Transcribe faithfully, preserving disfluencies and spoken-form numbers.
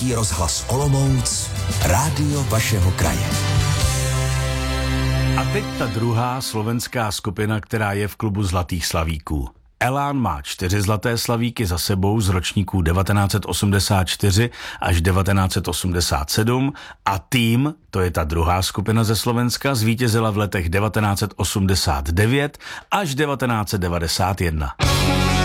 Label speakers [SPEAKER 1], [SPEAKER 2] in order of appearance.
[SPEAKER 1] Český rozhlas Olomouc, rádio vašeho kraje.
[SPEAKER 2] A teď ta druhá slovenská skupina, která je v klubu Zlatých slavíků. Elán má čtyři zlaté slavíky za sebou z ročníků devatenáct set osmdesát čtyři až devatenáct set osmdesát sedm a Tým, to je ta druhá skupina ze Slovenska, zvítězila v letech devatenáct set osmdesát devět až devatenáct set devadesát jedna.